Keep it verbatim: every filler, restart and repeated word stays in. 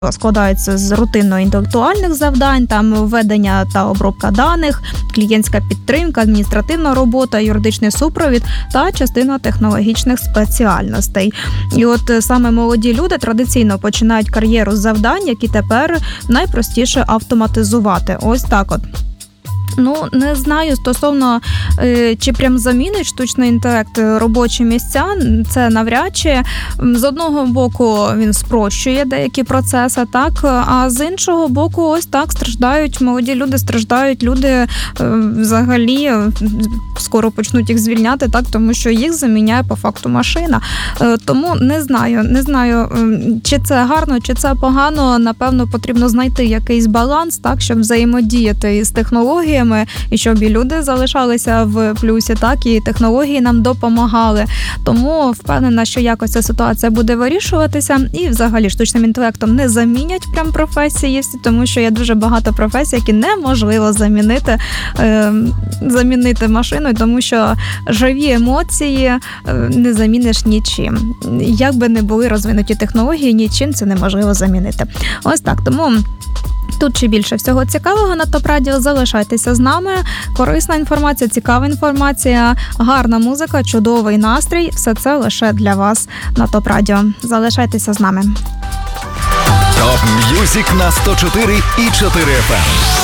складається з рутинно-інтелектуальних завдань, там введення та обробка даних, клієнтська підтримка, адміністративна робота, юридичний супровід та частина технологічних спеціальностей. І от саме молоді люди традиційно починають кар'єру з завдань, які тепер найпростіше автоматизувати. Ось так от. Ну, не знаю стосовно, чи прям замінить штучний інтелект робочі місця, це навряд чи. З одного боку він спрощує деякі процеси, так, а з іншого боку ось так страждають, молоді люди страждають, люди взагалі скоро почнуть їх звільняти, так, тому що їх заміняє по факту машина. Тому не знаю, не знаю, чи це гарно, чи це погано, напевно, потрібно знайти якийсь баланс, так, щоб взаємодіяти із технологіями, і щоб і люди залишалися в плюсі, так, і технології нам допомагали. Тому впевнена, що якось ця ситуація буде вирішуватися, і взагалі штучним інтелектом не замінять прям професії, тому що є дуже багато професій, які неможливо замінити, е, замінити машиною, тому що живі емоції не заміниш нічим. Як би не були розвинуті технології, нічим це неможливо замінити. Ось так, тому тут ще більше всього цікавого на ТОП Радіо. Залишайтеся з нами. Корисна інформація, цікава інформація, гарна музика, чудовий настрій. Все це лише для вас на ТОП Радіо. Залишайтеся з нами. ТОП М'юзик на сто чотири і чотири еф ем.